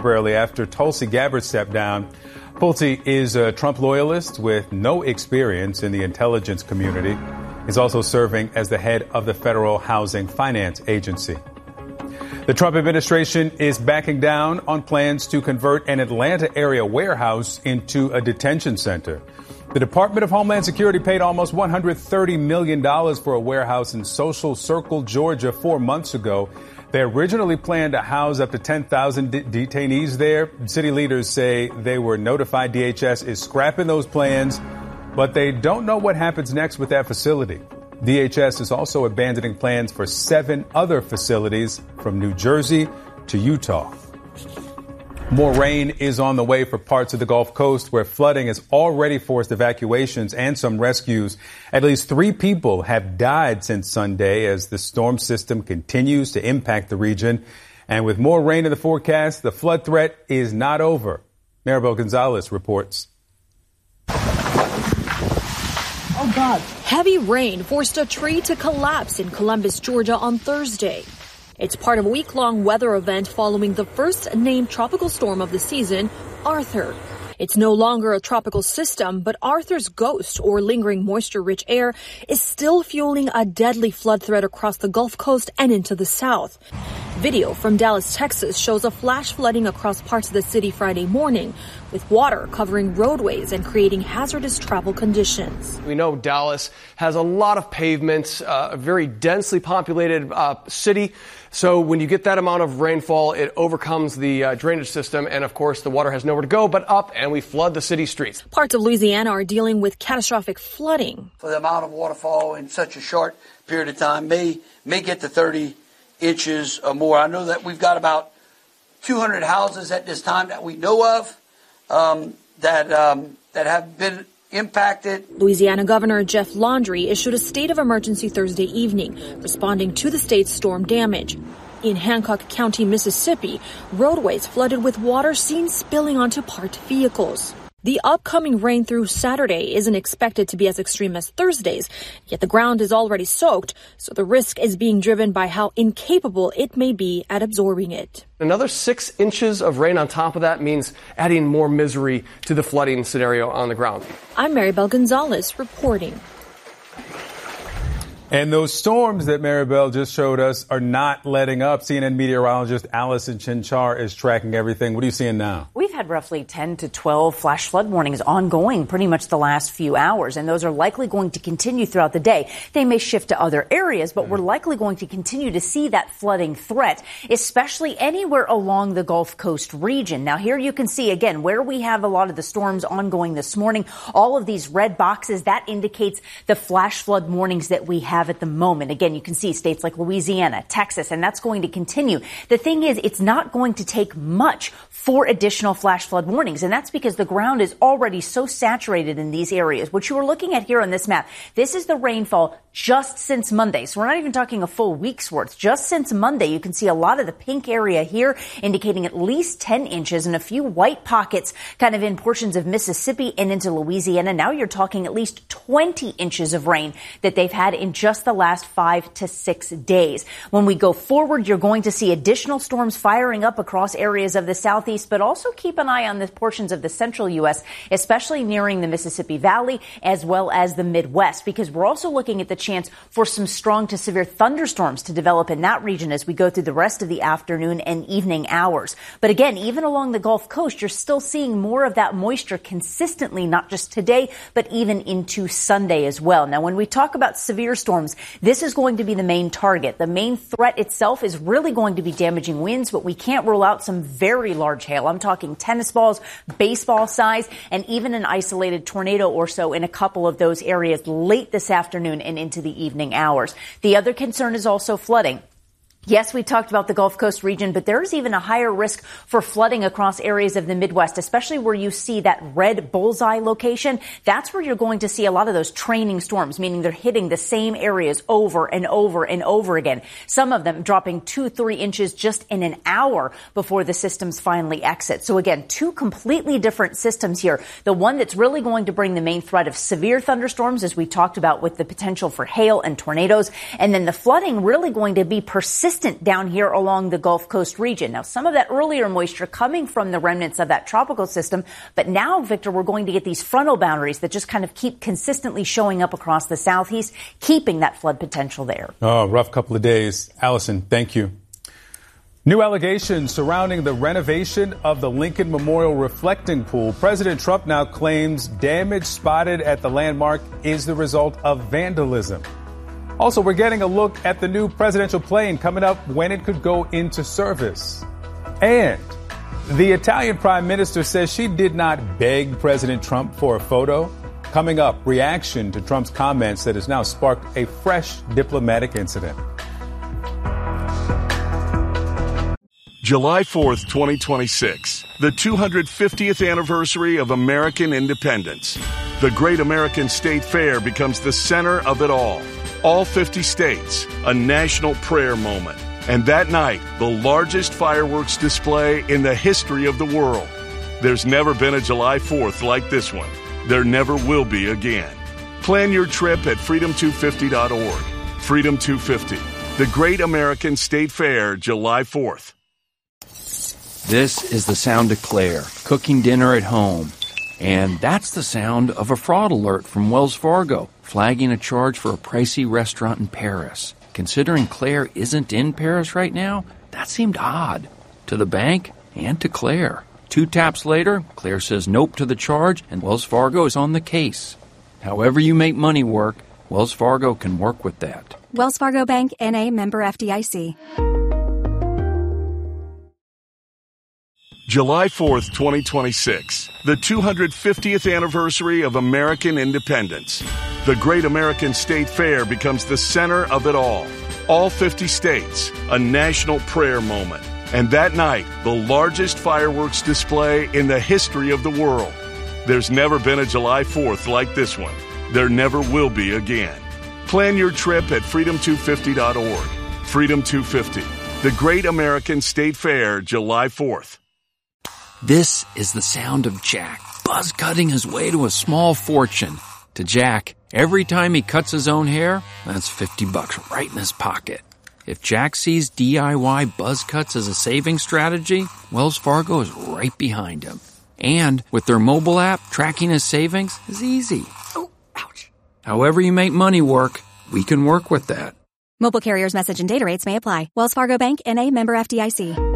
temporarily after Tulsi Gabbard stepped down. Pulte is a Trump loyalist with no experience in the intelligence community. He's also serving as the head of the Federal Housing Finance Agency. The Trump administration is backing down on plans to convert an Atlanta area warehouse into a detention center. The Department of Homeland Security paid almost $130 million for a warehouse in Social Circle, Georgia, 4 months ago. They originally planned to house up to 10,000 detainees there. City leaders say they were notified DHS is scrapping those plans, but they don't know what happens next with that facility. DHS is also abandoning plans for 7 other facilities from New Jersey to Utah. More rain is on the way for parts of the Gulf Coast where flooding has already forced evacuations and some rescues. At least 3 people have died since Sunday as the storm system continues to impact the region. And with more rain in the forecast, the flood threat is not over. Maribel Gonzalez reports. Oh, God. Heavy rain forced a tree to collapse in Columbus, Georgia on Thursday. It's part of a week-long weather event following the first named tropical storm of the season, Arthur. It's no longer a tropical system, but Arthur's ghost, or lingering moisture-rich air, is still fueling a deadly flood threat across the Gulf Coast and into the south. Video from Dallas, Texas shows a flash flooding across parts of the city Friday morning, with water covering roadways and creating hazardous travel conditions. We know Dallas has a lot of pavements, a very densely populated city. So when you get that amount of rainfall, it overcomes the drainage system. And of course, the water has nowhere to go but up, and we flood the city streets. Parts of Louisiana are dealing with catastrophic flooding. For the amount of waterfall in such a short period of time may get to 30 inches or more. I know that we've got about 200 houses at this time that we know of that have been impacted. Louisiana Governor Jeff Laundrie issued a state of emergency Thursday evening, responding to the state's storm damage. In Hancock County, Mississippi, roadways flooded with water seen spilling onto parked vehicles. The upcoming rain through Saturday isn't expected to be as extreme as Thursday's, yet the ground is already soaked, so the risk is being driven by how incapable it may be at absorbing it. Another 6 inches of rain on top of that means adding more misery to the flooding scenario on the ground. I'm Maribel Gonzalez reporting. And those storms that Maribel just showed us are not letting up. CNN meteorologist Allison Chinchar is tracking everything. What are you seeing now? We've had roughly 10 to 12 flash flood warnings ongoing pretty much the last few hours, and those are likely going to continue throughout the day. They may shift to other areas, but we're likely going to continue to see that flooding threat, especially anywhere along the Gulf Coast region. Now, here you can see, again, where we have a lot of the storms ongoing this morning, all of these red boxes, that indicates the flash flood warnings that we have at the moment. Again, you can see states like Louisiana, Texas, and that's going to continue. The thing is, it's not going to take much for additional flash flood warnings, and that's because the ground is already so saturated in these areas. What you are looking at here on this map, this is the rainfall just since Monday. So we're not even talking a full week's worth. Just since Monday, you can see a lot of the pink area here indicating at least 10 inches and a few white pockets kind of in portions of Mississippi and into Louisiana. Now you're talking at least 20 inches of rain that they've had in just the last 5 to 6 days. When we go forward, you're going to see additional storms firing up across areas of the southeast, but also keep an eye on the portions of the central U.S., especially nearing the Mississippi Valley as well as the Midwest, because we're also looking at the chance for some strong to severe thunderstorms to develop in that region as we go through the rest of the afternoon and evening hours. But again, even along the Gulf Coast, you're still seeing more of that moisture consistently, not just today, but even into Sunday as well. Now, when we talk about severe storms, this is going to be the main target. The main threat itself is really going to be damaging winds, but we can't rule out some very large hail. I'm talking tennis balls, baseball size, and even an isolated tornado or so in a couple of those areas late this afternoon and into the evening hours. The other concern is also flooding. Yes, we talked about the Gulf Coast region, but there is even a higher risk for flooding across areas of the Midwest, especially where you see that red bullseye location. That's where you're going to see a lot of those training storms, meaning they're hitting the same areas over and over and over again. Some of them dropping 2-3 inches just in an hour before the systems finally exit. So again, 2 completely different systems here. The one that's really going to bring the main threat of severe thunderstorms, as we talked about, with the potential for hail and tornadoes. And then the flooding really going to be persistent consistent down here along the Gulf Coast region. Now, some of that earlier moisture coming from the remnants of that tropical system. But now, Victor, we're going to get these frontal boundaries that just kind of keep consistently showing up across the southeast, keeping that flood potential there. Oh, rough couple of days. Allison, thank you. New allegations surrounding the renovation of the Lincoln Memorial reflecting pool. President Trump now claims damage spotted at the landmark is the result of vandalism. Also, we're getting a look at the new presidential plane coming up, when it could go into service. And the Italian prime minister says she did not beg President Trump for a photo. Coming up, reaction to Trump's comments that has now sparked a fresh diplomatic incident. July 4th, 2026, the 250th anniversary of American independence. The Great American State Fair becomes the center of it all. All 50 states, a national prayer moment. And that night, the largest fireworks display in the history of the world. There's never been a July 4th like this one. There never will be again. Plan your trip at freedom250.org. Freedom 250, the Great American State Fair, July 4th. This is the sound of Claire, cooking dinner at home. And that's the sound of a fraud alert from Wells Fargo, flagging a charge for a pricey restaurant in Paris. Considering Claire isn't in Paris right now, that seemed odd. To the bank and to Claire. 2 taps later, Claire says nope to the charge, and Wells Fargo is on the case. However you make money work, Wells Fargo can work with that. Wells Fargo Bank, N.A., member FDIC. July 4th, 2026, the 250th anniversary of American independence. The Great American State Fair becomes the center of it all. All 50 states, a national prayer moment. And that night, the largest fireworks display in the history of the world. There's never been a July 4th like this one. There never will be again. Plan your trip at freedom250.org. Freedom 250, the Great American State Fair, July 4th. This is the sound of Jack, buzz cutting his way to a small fortune. To Jack, every time he cuts his own hair, that's $50 right in his pocket. If Jack sees DIY buzz cuts as a saving strategy, Wells Fargo is right behind him. And with their mobile app, tracking his savings is easy. Oh, ouch. However you make money work, we can work with that. Mobile carriers' message and data rates may apply. Wells Fargo Bank, N.A., member FDIC.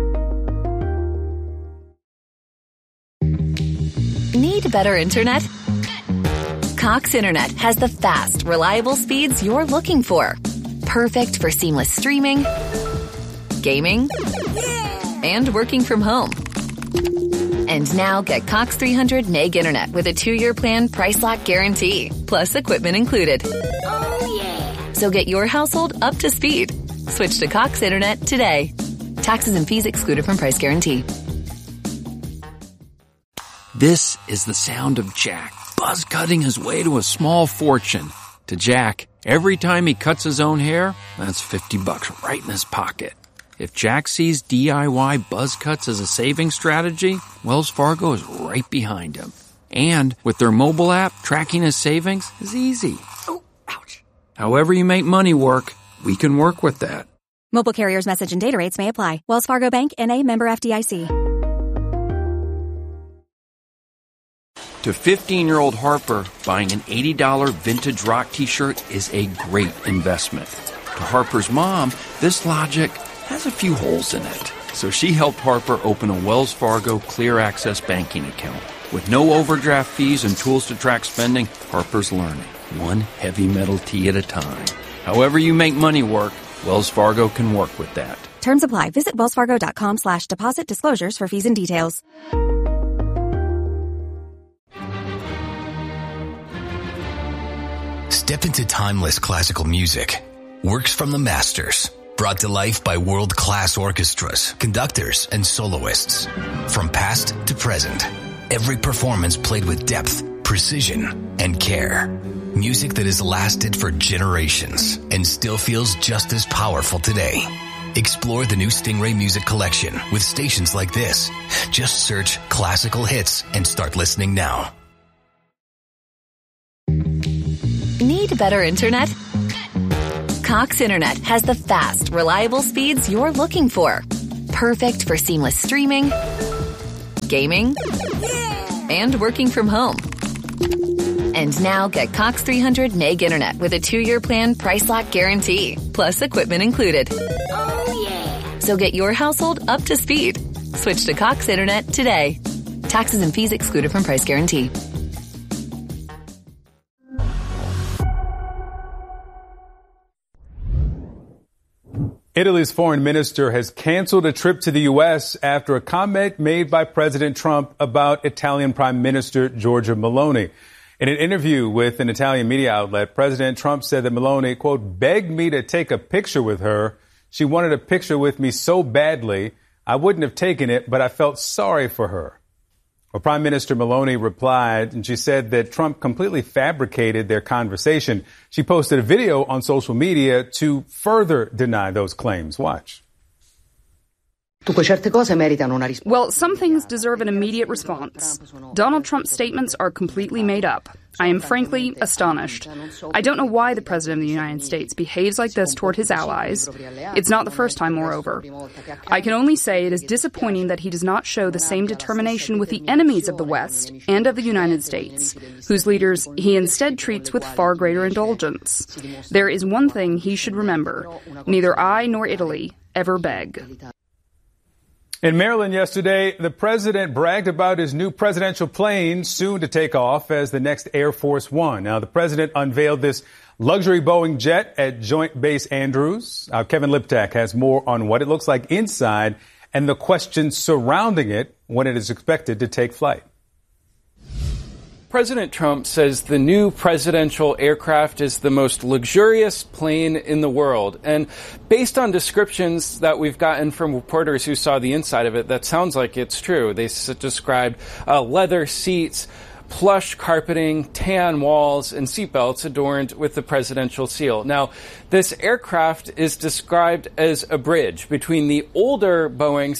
Need better internet? Cox Internet has the fast, reliable speeds you're looking for. Perfect for seamless streaming, gaming, and working from home. And now get Cox 300 meg internet with a 2-year plan, price lock guarantee, plus equipment included. Oh yeah! So get your household up to speed. Switch to Cox Internet today. Taxes and fees excluded from price guarantee. This is the sound of Jack, buzz cutting his way to a small fortune. To Jack, every time he cuts his own hair, that's $50 right in his pocket. If Jack sees DIY buzz cuts as a saving strategy, Wells Fargo is right behind him. And with their mobile app, tracking his savings is easy. Oh, ouch. However you make money work, we can work with that. Mobile carriers' message and data rates may apply. Wells Fargo Bank, N.A., member FDIC. To 15-year-old Harper, buying an $80 vintage rock t-shirt is a great investment. To Harper's mom, this logic has a few holes in it. So she helped Harper open a Wells Fargo Clear Access banking account. With no overdraft fees and tools to track spending, Harper's learning, one heavy metal tee at a time. However you make money work, Wells Fargo can work with that. Terms apply. Visit wellsfargo.com/deposit disclosures for fees and details. Step into timeless classical music. Works from the masters. Brought to life by world-class orchestras, conductors, and soloists. From past to present. Every performance played with depth, precision, and care. Music that has lasted for generations and still feels just as powerful today. Explore the new Stingray Music Collection with stations like this. Just search classical hits and start listening now. Need better internet? Cox Internet has the fast, reliable speeds you're looking for. Perfect for seamless streaming, gaming, and working from home. And now get Cox 300 Meg Internet with a 2-year plan price lock guarantee, plus equipment included. Oh, yeah. So get your household up to speed. Switch to Cox Internet today. Taxes and fees excluded from price guarantee. Italy's foreign minister has canceled a trip to the U.S. after a comment made by President Trump about Italian Prime Minister Giorgia Meloni. In an interview with an Italian media outlet, President Trump said that Meloni, quote, begged me to take a picture with her. She wanted a picture with me so badly, I wouldn't have taken it, but I felt sorry for her. Well, Prime Minister Meloni replied, and she said that Trump completely fabricated their conversation. She posted a video on social media to further deny those claims. Watch. Well, some things deserve an immediate response. Donald Trump's statements are completely made up. I am frankly astonished. I don't know why the President of the United States behaves like this toward his allies. It's not the first time, moreover. I can only say it is disappointing that he does not show the same determination with the enemies of the West and of the United States, whose leaders he instead treats with far greater indulgence. There is one thing he should remember. Neither I nor Italy ever beg. In Maryland yesterday, the president bragged about his new presidential plane soon to take off as the next Air Force One. Now, the president unveiled this luxury Boeing jet at Joint Base Andrews. Kevin Liptak has more on what it looks like inside and the questions surrounding it when it is expected to take flight. President Trump says the new presidential aircraft is the most luxurious plane in the world. And based on descriptions that we've gotten from reporters who saw the inside of it, that sounds like it's true. They described leather seats, plush carpeting, tan walls, and seatbelts adorned with the presidential seal. Now, this aircraft is described as a bridge between the older Boeing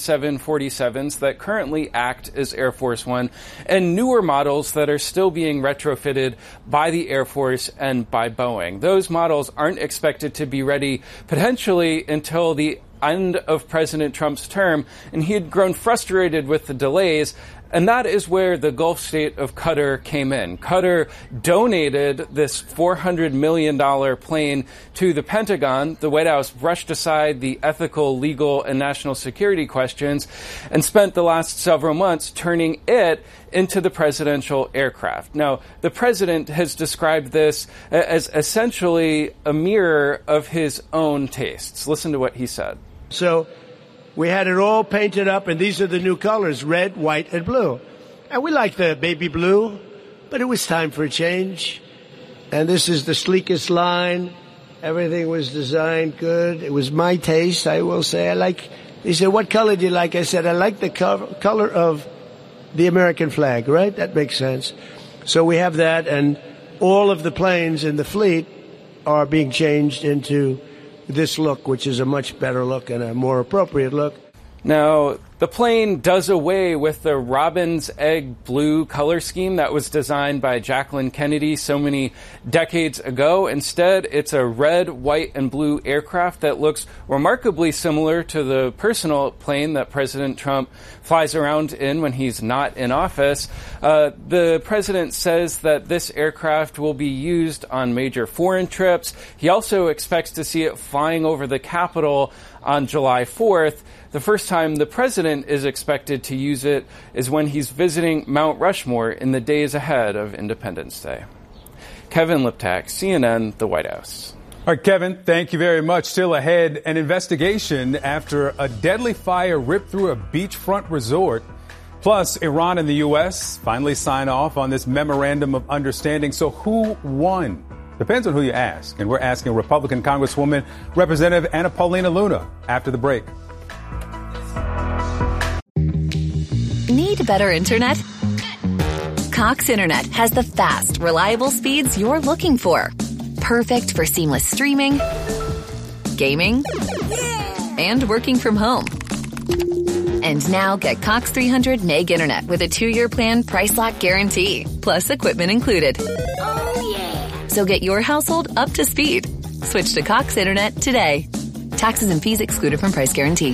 747s that currently act as Air Force One and newer models that are still being retrofitted by the Air Force and by Boeing. Those models aren't expected to be ready potentially until the end of President Trump's term, and he had grown frustrated with the delays. And that is where the Gulf state of Qatar came in. Qatar donated this $400 million plane to the Pentagon. The White House brushed aside the ethical, legal, and national security questions and spent the last several months turning it into the presidential aircraft. Now, the president has described this as essentially a mirror of his own tastes. Listen to what he said. So we had it all painted up, and these are the new colors, red, white, and blue. And we like the baby blue, but it was time for a change. And this is the sleekest line. Everything was designed good. It was my taste, I will say. He said, what color do you like? I said, I like the color of the American flag, right? That makes sense. So we have that, and all of the planes in the fleet are being changed into this look, which is a much better look and a more appropriate look. Now, the plane does away with the robin's egg blue color scheme that was designed by Jacqueline Kennedy so many decades ago. Instead, it's a red, white, and blue aircraft that looks remarkably similar to the personal plane that President Trump flies around in when he's not in office. The president says that this aircraft will be used on major foreign trips. He also expects to see it flying over the Capitol on July 4th. The first time the president is expected to use it is when he's visiting Mount Rushmore in the days ahead of Independence Day. Kevin Liptak, CNN, the White House. All right, Kevin, thank you very much. Still ahead, an investigation after a deadly fire ripped through a beachfront resort. Plus, Iran and the U.S. finally sign off on this memorandum of understanding. So who won? Depends on who you ask. And we're asking Republican Congresswoman Representative Anna Paulina Luna after the break. Need better internet? Cox Internet has the fast, reliable speeds you're looking for. Perfect for seamless streaming, gaming, and working from home. And now get Cox 300 Meg Internet with a 2-year plan price lock guarantee, plus equipment included. Oh, yeah. So get your household up to speed. Switch to Cox Internet today. Taxes and fees excluded from price guarantee.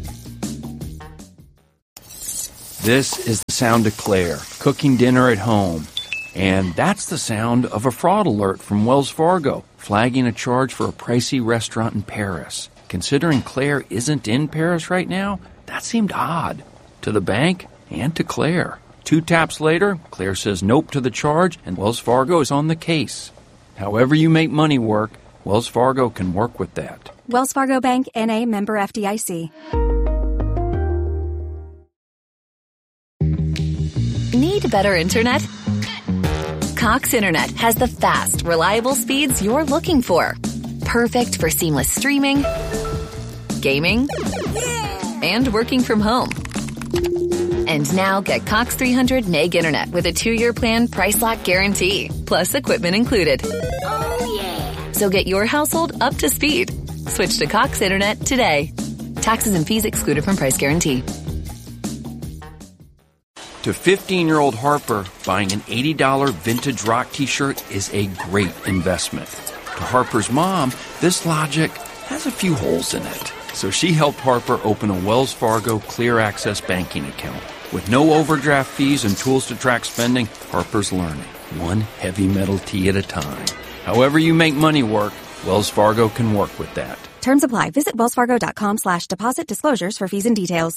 This is the sound of Claire, cooking dinner at home. And that's the sound of a fraud alert from Wells Fargo, flagging a charge for a pricey restaurant in Paris. Considering Claire isn't in Paris right now, that seemed odd. To the bank and to Claire. 2 taps later, Claire says nope to the charge, and Wells Fargo is on the case. However you make money work, Wells Fargo can work with that. Wells Fargo Bank, N.A., member FDIC. Need better internet? Cox Internet has the fast, reliable speeds you're looking for. Perfect for seamless streaming, gaming, and working from home. And now get Cox 300 Meg Internet with a 2-year plan price lock guarantee, plus equipment included. Oh, yeah. So get your household up to speed. Switch to Cox Internet today. Taxes and fees excluded from price guarantee. To 15-year-old Harper, buying an $80 vintage rock t-shirt is a great investment. To Harper's mom, this logic has a few holes in it. So she helped Harper open a Wells Fargo Clear Access banking account. With no overdraft fees and tools to track spending, Harper's learning, one heavy metal tee at a time. However you make money work, Wells Fargo can work with that. Terms apply. Visit wellsfargo.com/deposit disclosures for fees and details.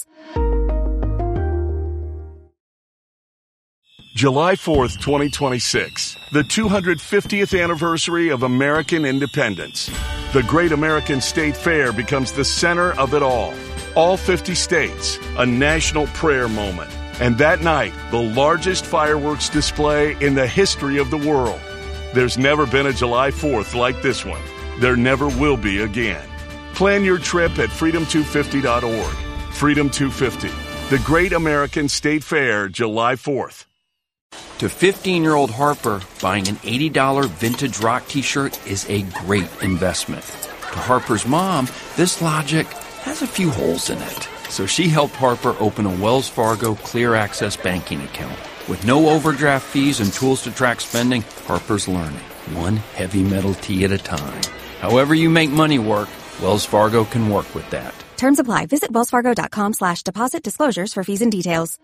July 4th, 2026, the 250th anniversary of American independence. The Great American State Fair becomes the center of it all. All 50 states, a national prayer moment. And that night, the largest fireworks display in the history of the world. There's never been a July 4th like this one. There never will be again. Plan your trip at freedom250.org. Freedom 250, the Great American State Fair, July 4th. To 15-year-old Harper, buying an $80 vintage rock t-shirt is a great investment. To Harper's mom, this logic has a few holes in it. So she helped Harper open a Wells Fargo Clear Access banking account. With no overdraft fees and tools to track spending, Harper's learning, one heavy metal tee at a time. However you make money work, Wells Fargo can work with that. Terms apply. Visit wellsfargo.com/deposit disclosures for fees and details.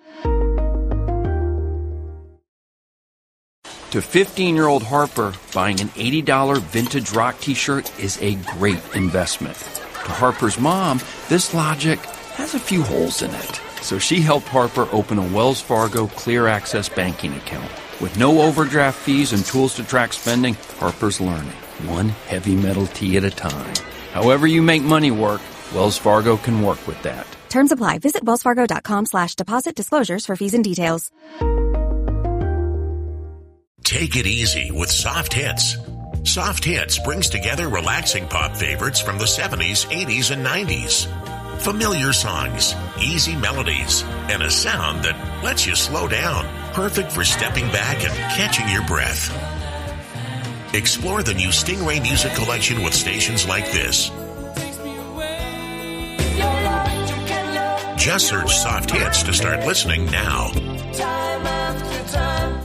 To 15-year-old Harper, buying an $80 vintage rock t-shirt is a great investment. To Harper's mom, this logic has a few holes in it. So she helped Harper open a Wells Fargo Clear Access banking account. With no overdraft fees and tools to track spending, Harper's learning, one heavy metal tee at a time. However you make money work, Wells Fargo can work with that. Terms apply. Visit wellsfargo.com/deposit disclosures for fees and details. Take it easy with Soft Hits. Soft Hits brings together relaxing pop favorites from the 70s, 80s, and 90s. Familiar songs, easy melodies, and a sound that lets you slow down. Perfect for stepping back and catching your breath. Explore the new Stingray Music Collection with stations like this. Just search Soft Hits to start listening now. Time after time.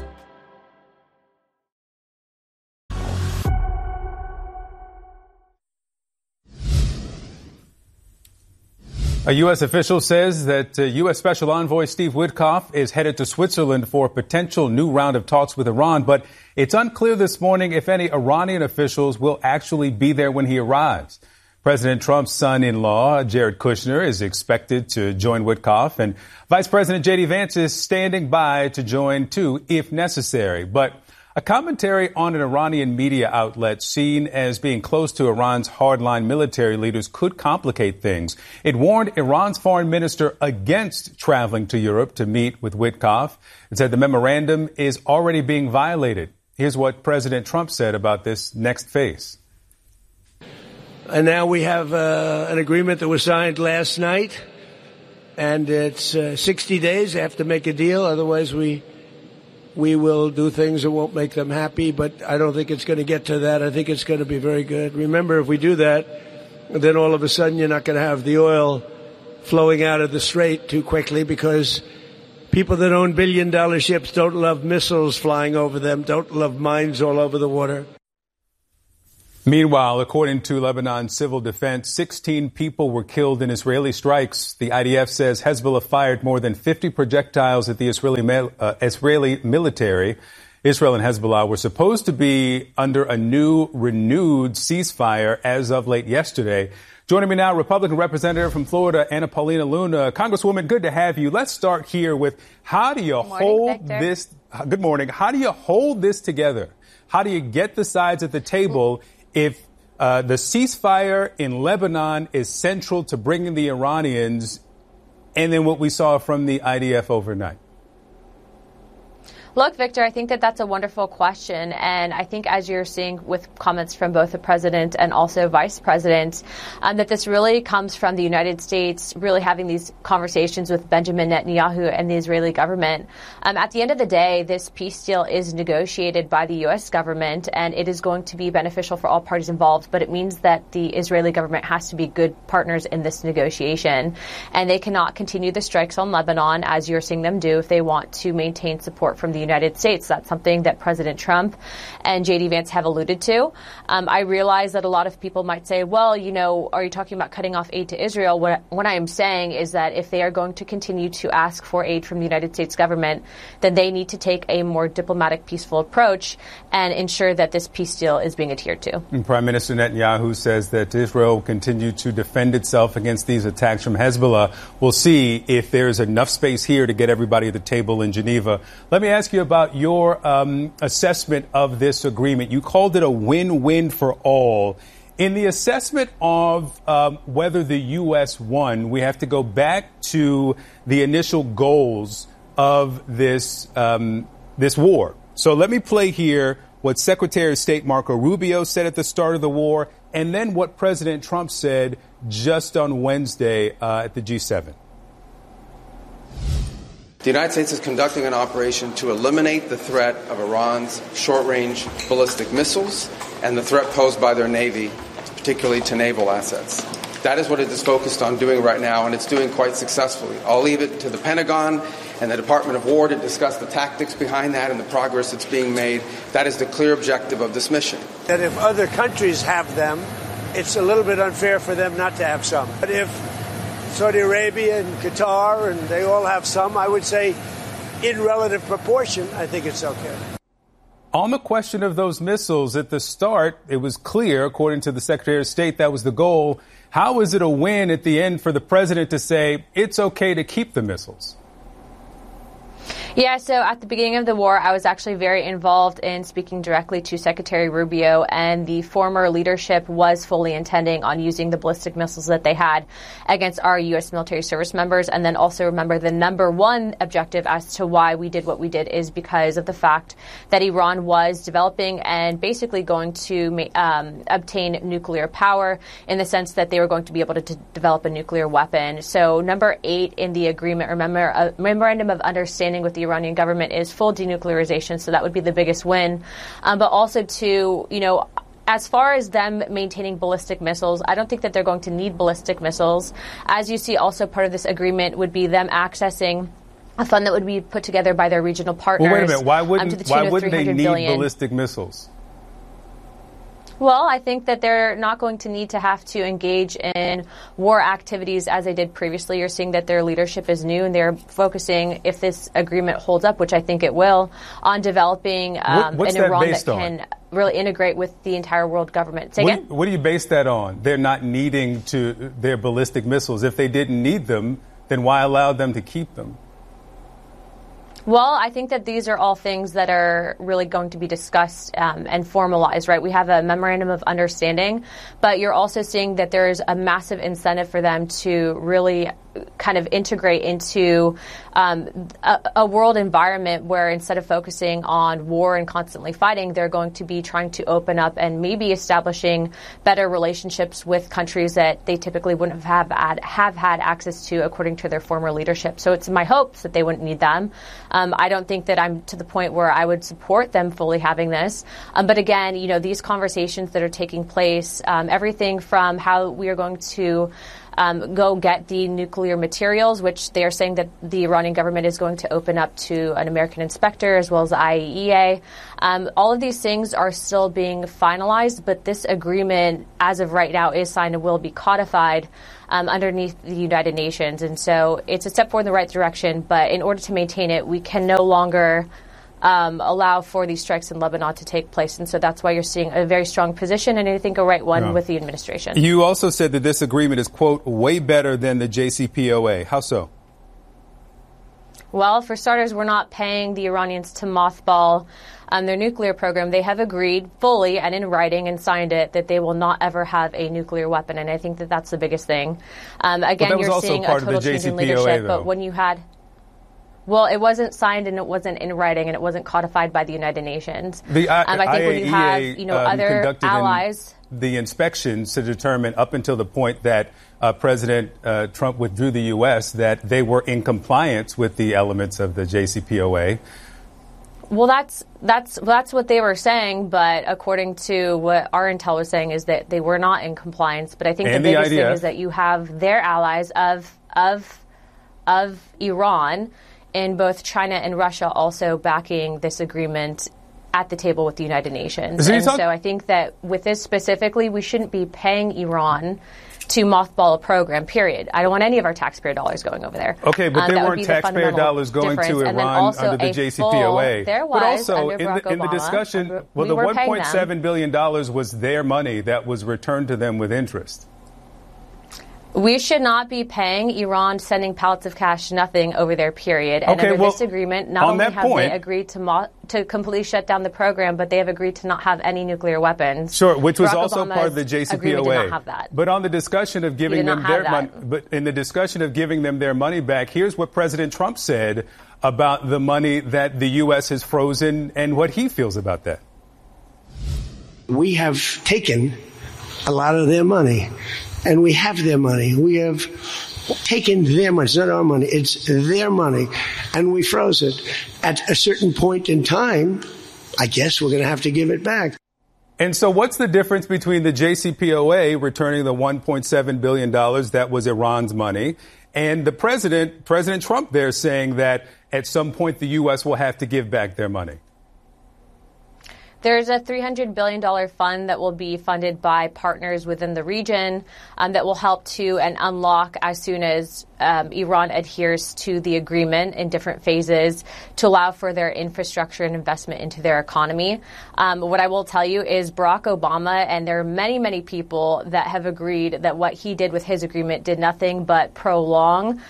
A U.S. official says that U.S. Special Envoy Steve Witkoff is headed to Switzerland for a potential new round of talks with Iran, but it's unclear this morning if any Iranian officials will actually be there when he arrives. President Trump's son-in-law, Jared Kushner, is expected to join Witkoff, and Vice President J.D. Vance is standing by to join, too, if necessary. But a commentary on an Iranian media outlet seen as being close to Iran's hardline military leaders could complicate things. It warned Iran's foreign minister against traveling to Europe to meet with Witkoff. It said the memorandum is already being violated. Here's what President Trump said about this next phase. And now we have an agreement that was signed last night, and it's 60 days. They have to make a deal, otherwise we will do things that won't make them happy, but I don't think it's going to get to that. I think it's going to be very good. Remember, if we do that, then all of a sudden you're not going to have the oil flowing out of the Strait too quickly, because people that own billion-dollar ships don't love missiles flying over them, don't love mines all over the water. Meanwhile, according to Lebanon Civil Defense, 16 people were killed in Israeli strikes. The IDF says Hezbollah fired more than 50 projectiles at the Israeli military. Israel and Hezbollah were supposed to be under a new, renewed ceasefire as of late yesterday. Joining me now, Republican Representative from Florida, Anna Paulina Luna. Congresswoman, good to have you. Let's start here with how do you hold this? Good morning. How do you hold this together? How do you get the sides at the table if the ceasefire in Lebanon is central to bringing the Iranians, and then what we saw from the IDF overnight? Look, Victor, I think that that's a wonderful question. And I think as you're seeing with comments from both the president and also vice president, that this really comes from the United States really having these conversations with Benjamin Netanyahu and the Israeli government. At the end of the day, this peace deal is negotiated by the U.S. government, and it is going to be beneficial for all parties involved. But it means that the Israeli government has to be good partners in this negotiation. And they cannot continue the strikes on Lebanon, as you're seeing them do, if they want to maintain support from the United States. That's something that President Trump and J.D. Vance have alluded to. I realize that a lot of people might say, well, you know, are you talking about cutting off aid to Israel? What I am saying is that if they are going to continue to ask for aid from the United States government, then they need to take a more diplomatic, peaceful approach and ensure that this peace deal is being adhered to. And Prime Minister Netanyahu says that Israel will continue to defend itself against these attacks from Hezbollah. We'll see if there's enough space here to get everybody at the table in Geneva. Let me ask you about your assessment of this agreement. You called it a win-win for all. In the assessment of whether the U.S. won, we have to go back to the initial goals of this war. So let me play here what Secretary of State Marco Rubio said at the start of the war, and then what President Trump said just on Wednesday at the G7. The United States is conducting an operation to eliminate the threat of Iran's short-range ballistic missiles and the threat posed by their Navy, particularly to naval assets. That is what it is focused on doing right now, and it's doing quite successfully. I'll leave it to the Pentagon and the Department of War to discuss the tactics behind that and the progress that's being made. That is the clear objective of this mission. That if other countries have them, it's a little bit unfair for them not to have some. But if Saudi Arabia and Qatar, and they all have some, I would say in relative proportion, I think it's okay. On the question of those missiles, at the start, it was clear, according to the Secretary of State, that was the goal. How is it a win at the end for the president to say it's okay to keep the missiles? Yeah, so at the beginning of the war, I was actually very involved in speaking directly to Secretary Rubio, and the former leadership was fully intending on using the ballistic missiles that they had against our U.S. military service members. And then also remember the number one objective as to why we did what we did is because of the fact that Iran was developing and basically going to obtain nuclear power in the sense that they were going to be able to develop a nuclear weapon. So number 8 in the agreement, remember, a memorandum of understanding with the Iranian government is full denuclearization, so that would be the biggest win. But also to, you know, as far as them maintaining ballistic missiles, I don't think that they're going to need ballistic missiles. As you see, also part of this agreement would be them accessing a fund that would be put together by their regional partners. Well, wait a minute. Why wouldn't they need ballistic missiles? Well, I think that they're not going to need to have to engage in war activities as they did previously. You're seeing that their leadership is new and they're focusing, if this agreement holds up, which I think it will, on developing an Iran that can really integrate with the entire world government. Say again? What do you base that on? They're not needing their ballistic missiles. If they didn't need them, then why allow them to keep them? Well, I think that these are all things that are really going to be discussed and formalized, right? We have a memorandum of understanding, but you're also seeing that there's a massive incentive for them to really kind of integrate into a world environment where instead of focusing on war and constantly fighting, they're going to be trying to open up and maybe establishing better relationships with countries that they typically wouldn't have had access to according to their former leadership. So it's my hopes that they wouldn't need them. I don't think that I'm to the point where I would support them fully having this. But again, you know, these conversations that are taking place, everything from how we are going to go get the nuclear materials, which they are saying that the Iranian government is going to open up to an American inspector as well as the IAEA. All of these things are still being finalized, but this agreement, as of right now, is signed and will be codified underneath the United Nations. And so it's a step forward in the right direction, but in order to maintain it, we can no longer allow for these strikes in Lebanon to take place. And so that's why you're seeing a very strong position, and I think a right one with the administration. You also said that this agreement is, quote, way better than the JCPOA. How so? Well, for starters, we're not paying the Iranians to mothball their nuclear program. They have agreed fully and in writing and signed it that they will not ever have a nuclear weapon. And I think that that's the biggest thing. Again, you're seeing a total change in leadership. But when you had... Well, it wasn't signed and it wasn't in writing and it wasn't codified by the United Nations. I think IAEA, when you have, other allies... the inspections to determine up until the point that President Trump withdrew the U.S. that they were in compliance with the elements of the JCPOA. Well, that's what they were saying, but according to what our intel was saying is that they were not in compliance. But I think the biggest thing is that you have their allies of Iran in both China and Russia also backing this agreement at the table with the United Nations. So I think that with this specifically, we shouldn't be paying Iran to mothball a program, period. I don't want any of our taxpayer dollars going over there. Okay, but there weren't taxpayer dollars going to Iran under the JCPOA. There was, but also, under Barack Obama, in the discussion, the $1.7 billion was their money that was returned to them with interest. We should not be paying Iran, sending pallets of cash, nothing over there, period. And under this agreement, not only have they agreed to completely shut down the program, but they have agreed to not have any nuclear weapons. Sure, which was also part of the JCPOA. Did not have that. But on the discussion of giving them their money, but in the discussion of giving them their money back, here's what President Trump said about the money that the U.S. has frozen and what he feels about that. We have taken a lot of their money. And we have their money. We have taken their money. It's not our money. It's their money. And we froze it. At a certain point in time, I guess we're going to have to give it back. And so what's the difference between the JCPOA returning the $1.7 billion that was Iran's money and the President Trump there saying that at some point the U.S. will have to give back their money? There's a $300 billion fund that will be funded by partners within the region that will help to and unlock as soon as Iran adheres to the agreement in different phases to allow for their infrastructure and investment into their economy. What I will tell you is Barack Obama, and there are many, many people that have agreed that what he did with his agreement did nothing but prolong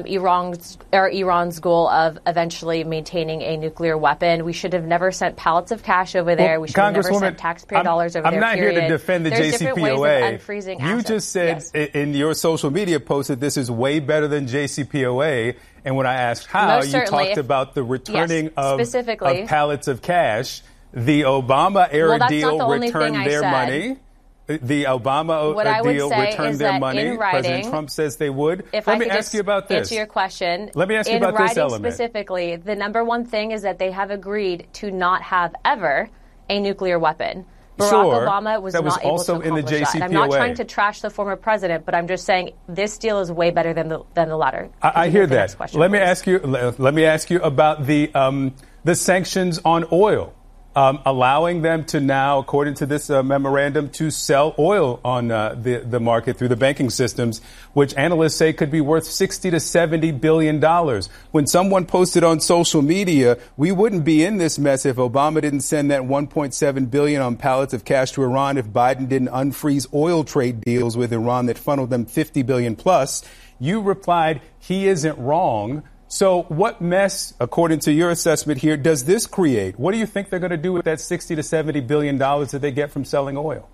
Iran's goal of eventually maintaining a nuclear weapon. We should have never sent pallets of cash over there. We should have never sent taxpayer dollars over there. I'm not here to defend the There's JCPOA. Different ways of unfreezing you assets. Just said in your social media post that this is way better than JCPOA. And when I asked how, you talked about the returning of pallets of cash. The Obama era deal returned their money. The Obama deal returned their money. President Trump says they would. Let me ask you about this. Answer your question. Let me ask you about this element. In writing specifically, the number one thing is that they have agreed to not have ever a nuclear weapon. Barack Obama was not able to accomplish that. And I'm not trying to trash the former president, but I'm just saying this deal is way better than the latter. I hear that. Let me ask you about the sanctions on oil. Allowing them to now, according to this memorandum, to sell oil on the market through the banking systems, which analysts say could be worth $60 to $70 billion. When someone posted on social media, we wouldn't be in this mess if Obama didn't send that $1.7 billion on pallets of cash to Iran, if Biden didn't unfreeze oil trade deals with Iran that funneled them $50 billion plus. You replied, he isn't wrong. So what mess, according to your assessment here, does this create? What do you think they're going to do with that $60 to $70 billion that they get from selling oil?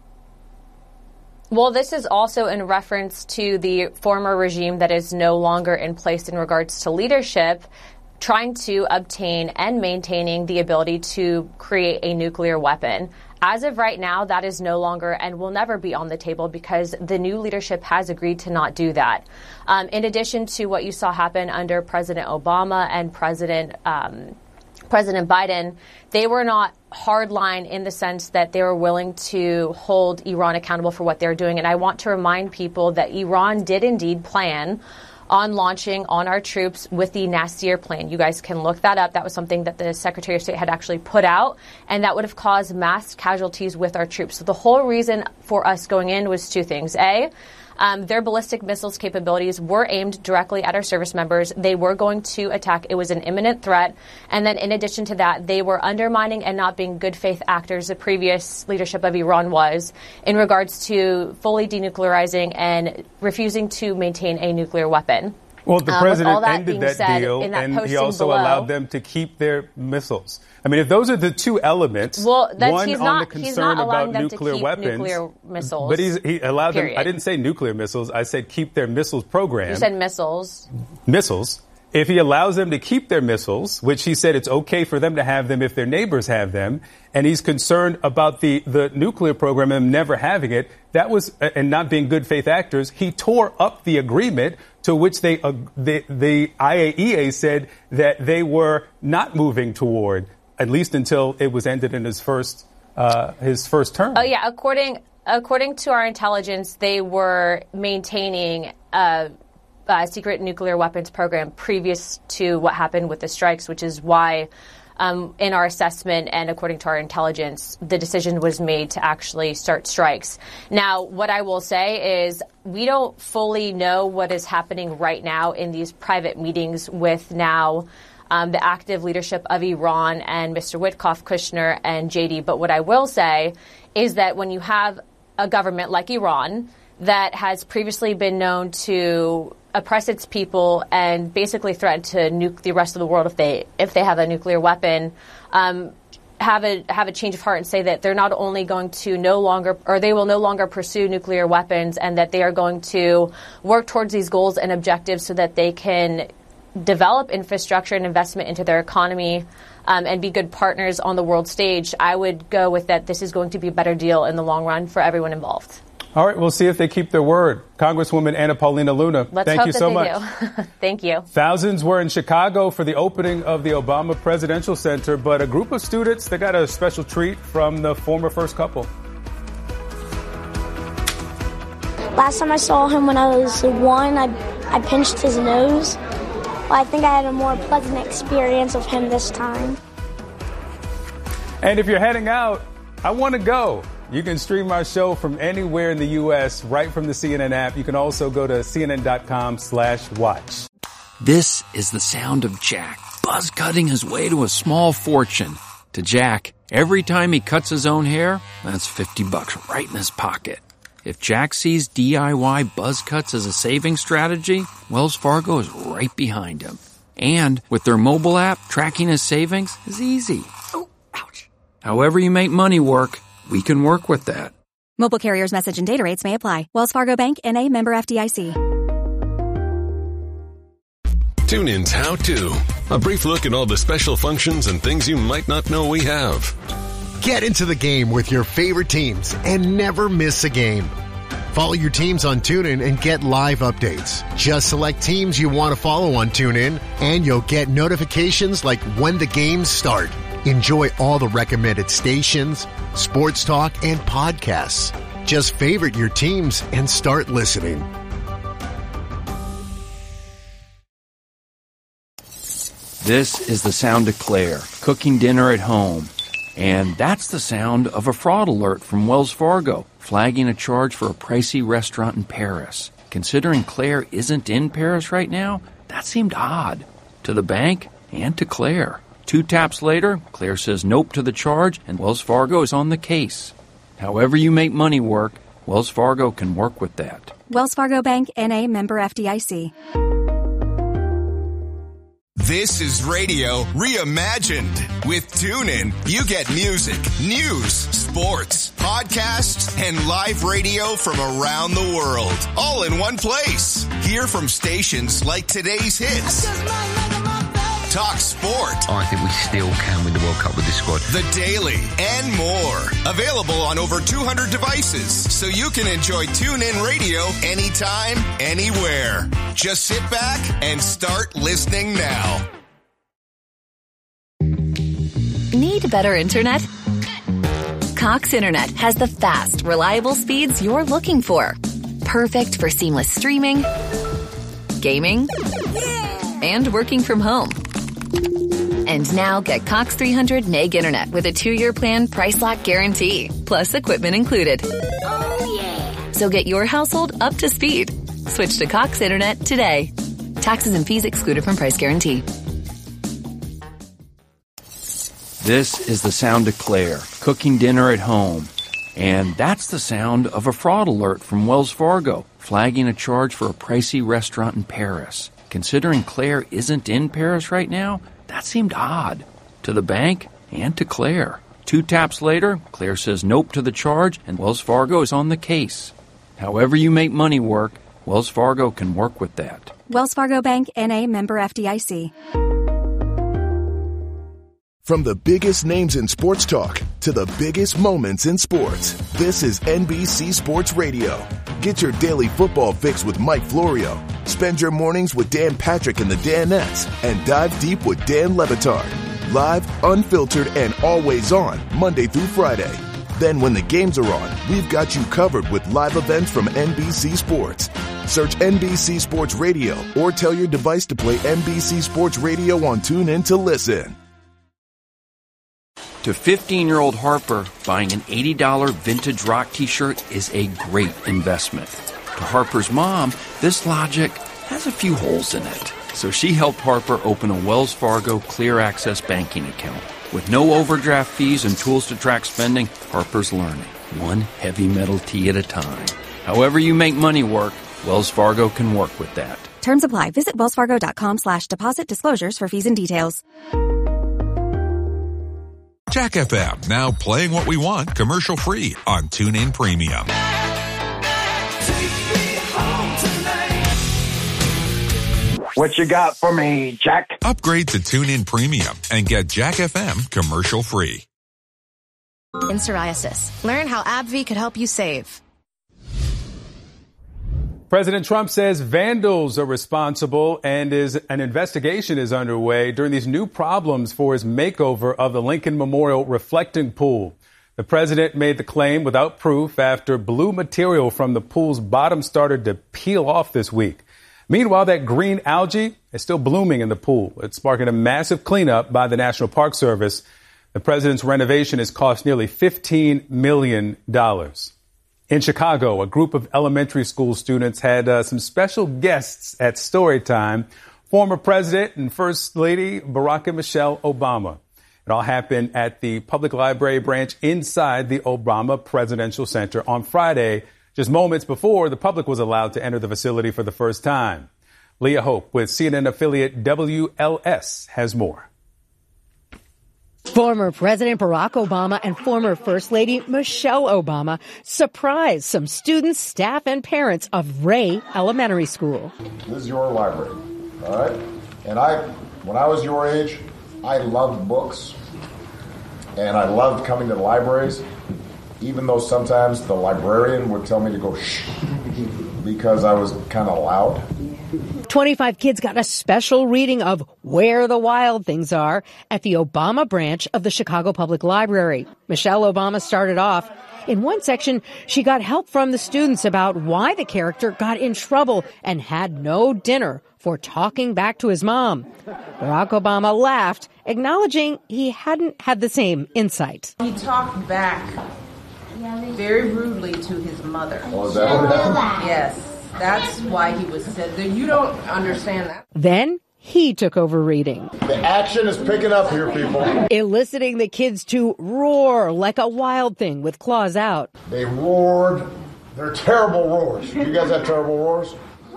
Well, this is also in reference to the former regime that is no longer in place in regards to leadership, trying to obtain and maintaining the ability to create a nuclear weapon. As of right now, that is no longer and will never be on the table because the new leadership has agreed to not do that. In addition to what you saw happen under President Obama and President President Biden, they were not hardline in the sense that they were willing to hold Iran accountable for what they're doing. And I want to remind people that Iran did indeed plan on launching on our troops with the Nasir plan. You guys can look that up. That was something that the Secretary of State had actually put out, and that would have caused mass casualties with our troops. So the whole reason for us going in was two things. Their ballistic missiles capabilities were aimed directly at our service members. They were going to attack. It was an imminent threat. And then in addition to that, they were undermining and not being good faith actors, the previous leadership of Iran was, in regards to fully denuclearizing and refusing to maintain a nuclear weapon. Well, the president ended that deal, and he also allowed them to keep their missiles. I mean, if those are the two elements, one on the concern about nuclear weapons, nuclear missiles, but he allowed them. I didn't say nuclear missiles. I said keep their missiles program. You said missiles. Missiles. If he allows them to keep their missiles, which he said it's okay for them to have them if their neighbors have them, and he's concerned about the nuclear program and never having it, that was, and not being good faith actors, he tore up the agreement to which the IAEA said that they were not moving toward, at least until it was ended in his first term. Oh, yeah. According to our intelligence, they were maintaining a secret nuclear weapons program previous to what happened with the strikes, which is why, in our assessment and according to our intelligence, the decision was made to actually start strikes. Now, what I will say is we don't fully know what is happening right now in these private meetings with now the active leadership of Iran and Mr. Witkoff, Kushner, and JD. But what I will say is that when you have a government like Iran that has previously been known to oppress its people and basically threaten to nuke the rest of the world if they have a nuclear weapon, have a change of heart and say that they're not only going to they will no longer pursue nuclear weapons, and that they are going to work towards these goals and objectives so that they can develop infrastructure and investment into their economy and be good partners on the world stage. I would go with that this is going to be a better deal in the long run for everyone involved. All right, we'll see if they keep their word. Congresswoman Anna Paulina Luna, thank you so much. Thank you. Thousands were in Chicago for the opening of the Obama Presidential Center, but a group of students, they got a special treat from the former first couple. Last time I saw him when I was 1, I pinched his nose. Well, I think I had a more pleasant experience of him this time. And if you're heading out, I want to go. You can stream our show from anywhere in the U.S. right from the CNN app. You can also go to cnn.com/watch. This is the sound of Jack buzz cutting his way to a small fortune. To Jack, every time he cuts his own hair, that's $50 right in his pocket. If Jack sees DIY buzz cuts as a saving strategy, Wells Fargo is right behind him. And with their mobile app, tracking his savings is easy. Oh, ouch. However you make money work, we can work with that. Mobile carriers' message and data rates may apply. Wells Fargo Bank, N.A., member FDIC. TuneIn's How To. A brief look at all the special functions and things you might not know we have. Get into the game with your favorite teams and never miss a game. Follow your teams on TuneIn and get live updates. Just select teams you want to follow on TuneIn, and you'll get notifications like when the games start. Enjoy all the recommended stations, sports talk, and podcasts. Just favorite your teams and start listening. This is the sound of Claire, cooking dinner at home. And that's the sound of a fraud alert from Wells Fargo, flagging a charge for a pricey restaurant in Paris. Considering Claire isn't in Paris right now, that seemed odd. To the bank and to Claire. 2 taps later, Claire says nope to the charge, and Wells Fargo is on the case. However you make money work, Wells Fargo can work with that. Wells Fargo Bank, N.A., member FDIC. This is radio reimagined. With TuneIn, you get music, news, sports, podcasts, and live radio from around the world, all in one place. Hear from stations like today's hits. Talk sport. I think we still can win the World Cup with this squad. The Daily and more. Available on over 200 devices, so you can enjoy TuneIn Radio anytime, anywhere. Just sit back and start listening now. Need better internet? Cox Internet has the fast, reliable speeds you're looking for. Perfect for seamless streaming, gaming, and working from home. And now get Cox 300 meg internet with a 2-year plan price lock guarantee, plus equipment included. Oh, yeah. So get your household up to speed. Switch to Cox Internet today. Taxes and fees excluded from price guarantee. This is the sound of Claire, cooking dinner at home. And that's the sound of a fraud alert from Wells Fargo, flagging a charge for a pricey restaurant in Paris. Considering Claire isn't in Paris right now, that seemed odd to the bank and to Claire. 2 taps later, Claire says nope to the charge, and Wells Fargo is on the case. However you make money work, Wells Fargo can work with that. Wells Fargo Bank, N.A., member FDIC. From the biggest names in sports talk to the biggest moments in sports, this is NBC Sports Radio. Get your daily football fix with Mike Florio. Spend your mornings with Dan Patrick and the Danettes, and dive deep with Dan Le Batard. Live, unfiltered, and always on, Monday through Friday. Then when the games are on, we've got you covered with live events from NBC Sports. Search NBC Sports Radio or tell your device to play NBC Sports Radio on TuneIn to listen. To 15-year-old Harper, buying an $80 vintage rock t-shirt is a great investment. To Harper's mom, this logic has a few holes in it. So she helped Harper open a Wells Fargo Clear Access banking account. With no overdraft fees and tools to track spending, Harper's learning, one heavy metal tee at a time. However you make money work, Wells Fargo can work with that. Terms apply. Visit wellsfargo.com/deposit disclosures for fees and details. Jack FM, now playing what we want commercial-free on TuneIn Premium. What you got for me, Jack? Upgrade to TuneIn Premium and get Jack FM commercial-free. In psoriasis, learn how AbbVie could help you save. President Trump says vandals are responsible and an investigation is underway during these new problems for his makeover of the Lincoln Memorial reflecting pool. The president made the claim without proof after blue material from the pool's bottom started to peel off this week. Meanwhile, that green algae is still blooming in the pool. It's sparking a massive cleanup by the National Park Service. The president's renovation has cost nearly $15 million. In Chicago, a group of elementary school students had some special guests at story time. Former President and First Lady Barack and Michelle Obama. It all happened at the Public Library branch inside the Obama Presidential Center on Friday, just moments before the public was allowed to enter the facility for the first time. Leah Hope with CNN affiliate WLS has more. Former President Barack Obama and former First Lady Michelle Obama surprised some students, staff, and parents of Ray Elementary School. This is your library, all right? And when I was your age, I loved books, and I loved coming to the libraries, even though sometimes the librarian would tell me to go shh, because I was kind of loud. 25 kids got a special reading of Where the Wild Things Are at the Obama branch of the Chicago Public Library. Michelle Obama started off. In one section, she got help from the students about why the character got in trouble and had no dinner for talking back to his mom. Barack Obama laughed, acknowledging he hadn't had the same insight. He talked back very rudely to his mother. Oh, is that what happened? Yes. That's why he was said that. You don't understand that. Then he took over reading. The action is picking up here, people. Eliciting the kids to roar like a wild thing with claws out. They roared. They're terrible roars. You guys have terrible roars?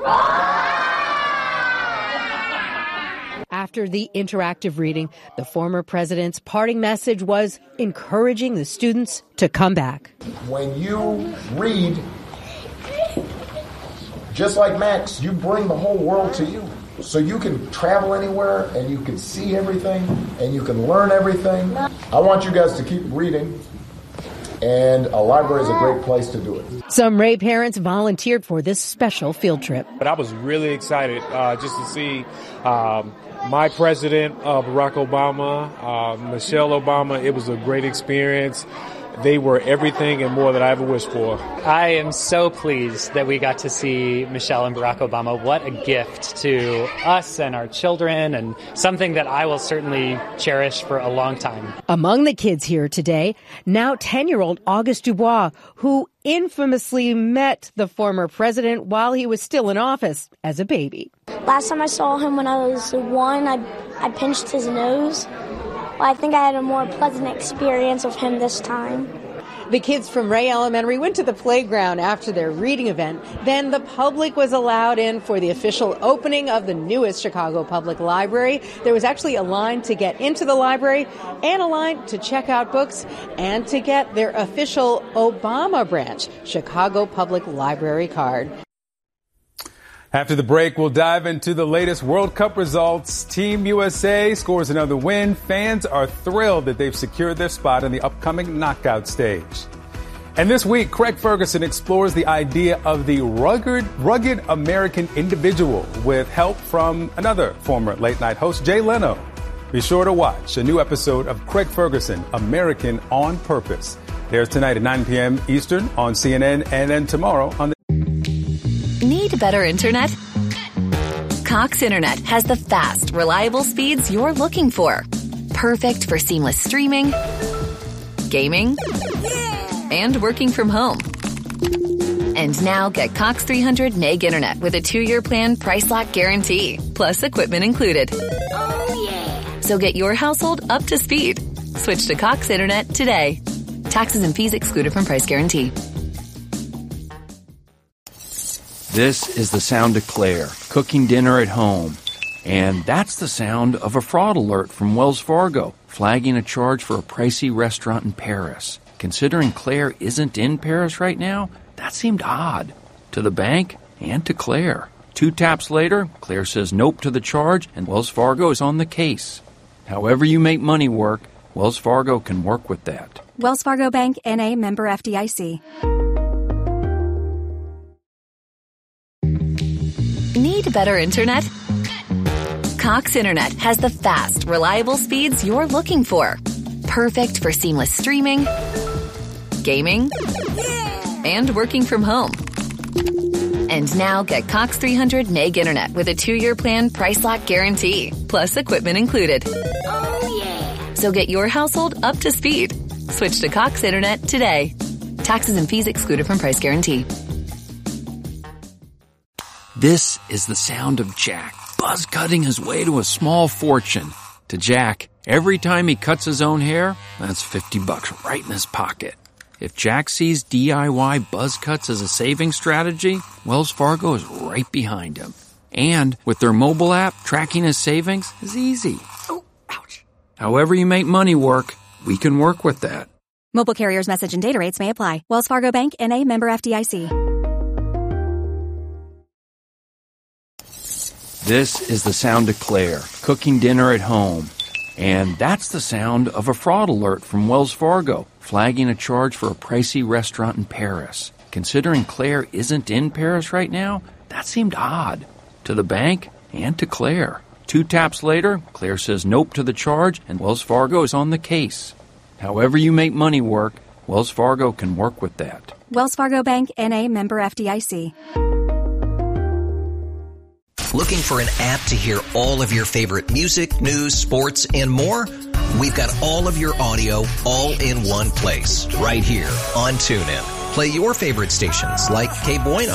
After the interactive reading, the former president's parting message was encouraging the students to come back. When you read, just like Max, you bring the whole world to you. So you can travel anywhere and you can see everything and you can learn everything. I want you guys to keep reading And a library is a great place to do it. Some Ray parents volunteered for this special field trip. But I was really excited just to see my president, Barack Obama, Michelle Obama. It was a great experience. They were everything and more that I ever wished for. I am so pleased that we got to see Michelle and Barack Obama. What a gift to us and our children, and something that I will certainly cherish for a long time. Among the kids here today, now 10-year-old Auguste Dubois, who infamously met the former president while he was still in office as a baby. Last time I saw him when I was 1, I pinched his nose. Well, I think I had a more pleasant experience of him this time. The kids from Ray Elementary went to the playground after their reading event. Then the public was allowed in for the official opening of the newest Chicago Public Library. There was actually a line to get into the library and a line to check out books and to get their official Obama branch Chicago Public Library card. After the break, we'll dive into the latest World Cup results. Team USA scores another win. Fans are thrilled that they've secured their spot in the upcoming knockout stage. And this week, Craig Ferguson explores the idea of the rugged American individual with help from another former late-night host, Jay Leno. Be sure to watch a new episode of Craig Ferguson, American on Purpose. There's tonight at 9 p.m. Eastern on CNN, and then tomorrow on the... Need better internet? Cox Internet has the fast, reliable speeds you're looking for. Perfect for seamless streaming, gaming, and working from home. And now get Cox 300 meg internet with a 2-year plan price lock guarantee, plus equipment included. So get your household up to speed. Switch to Cox Internet today. Taxes and fees excluded from price guarantee. This is the sound of Claire, cooking dinner at home. And that's the sound of a fraud alert from Wells Fargo, flagging a charge for a pricey restaurant in Paris. Considering Claire isn't in Paris right now, that seemed odd to the bank and to Claire. 2 taps later, Claire says nope to the charge, and Wells Fargo is on the case. However you make money work, Wells Fargo can work with that. Wells Fargo Bank, N.A., member FDIC. Need better internet? Cox Internet has the fast, reliable speeds you're looking for. Perfect for seamless streaming, gaming, and working from home. And now get Cox 300 meg internet with a 2-year plan price lock guarantee, plus equipment included. So get your household up to speed. Switch to Cox Internet today. Taxes and fees excluded from price guarantee. This is the sound of Jack, buzz cutting his way to a small fortune. To Jack, every time he cuts his own hair, that's $50 right in his pocket. If Jack sees DIY buzz cuts as a saving strategy, Wells Fargo is right behind him. And with their mobile app, tracking his savings is easy. Oh, ouch. However you make money work, we can work with that. Mobile carriers' message and data rates may apply. Wells Fargo Bank, N.A., member FDIC. This is the sound of Claire, cooking dinner at home. And that's the sound of a fraud alert from Wells Fargo, flagging a charge for a pricey restaurant in Paris. Considering Claire isn't in Paris right now, that seemed odd to the bank and to Claire. 2 taps later, Claire says nope to the charge, and Wells Fargo is on the case. However you make money work, Wells Fargo can work with that. Wells Fargo Bank, N.A., member FDIC. Looking for an app to hear all of your favorite music, news, sports, and more? We've got all of your audio all in one place, right here on TuneIn. Play your favorite stations like K Bueno,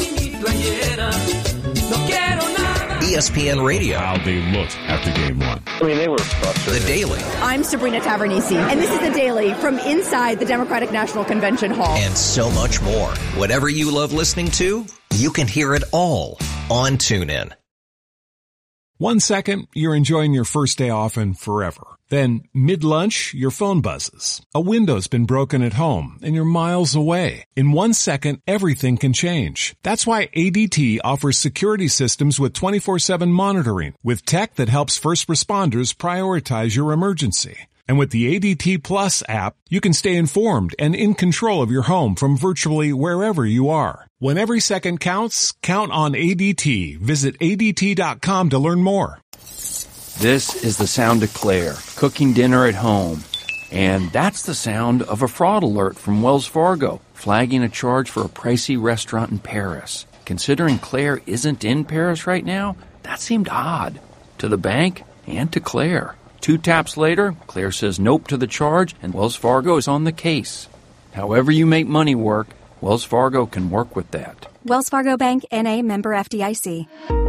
ESPN Radio. How they looked after game 1. I mean, they were frustrated. The Daily. I'm Sabrina Tavernisi, and this is The Daily from inside the Democratic National Convention Hall. And so much more. Whatever you love listening to, you can hear it all on TuneIn. 1 second, you're enjoying your first day off and forever. Then, mid-lunch, your phone buzzes. A window's been broken at home, and you're miles away. In 1 second, everything can change. That's why ADT offers security systems with 24/7 monitoring, with tech that helps first responders prioritize your emergency. And with the ADT Plus app, you can stay informed and in control of your home from virtually wherever you are. When every second counts, count on ADT. Visit ADT.com to learn more. This is the sound of Claire, cooking dinner at home. And that's the sound of a fraud alert from Wells Fargo, flagging a charge for a pricey restaurant in Paris. Considering Claire isn't in Paris right now, that seemed odd. To the bank and to Claire. 2 taps later, Claire says nope to the charge, and Wells Fargo is on the case. However you make money work, Wells Fargo can work with that. Wells Fargo Bank, N.A., member FDIC.